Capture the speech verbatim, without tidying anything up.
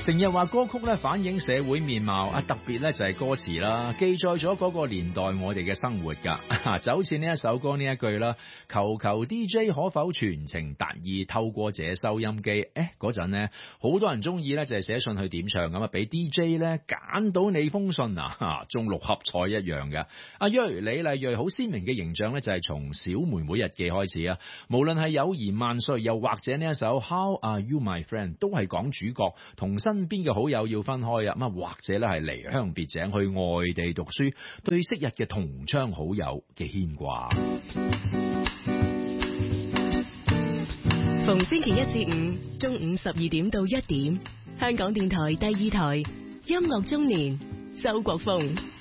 成日話歌曲咧反映社會面貌啊，特別咧就係歌詞啦，記載咗嗰個年代我哋嘅生活噶，就好似呢一首歌呢一句啦，求求 D J 可否傳情達意，透過這收音機，誒嗰陣呢，好多人中意咧就係寫信去點唱咁啊，俾 D J 咧揀到你封信啊，中六合彩一樣嘅。阿瑞李麗蕊好鮮明嘅形象咧就係從小妹妹日記開始啊，無論係友誼萬歲，又或者呢一首 How Are You My Friend， 都係講主角同身邊嘅好友要分開啊，咁啊或者咧係離鄉別井去外地讀書，對昔日嘅同窗好友嘅牽掛。 逢星期一至五中午十二點到一點，香港電台第二台音樂中年，周國峰。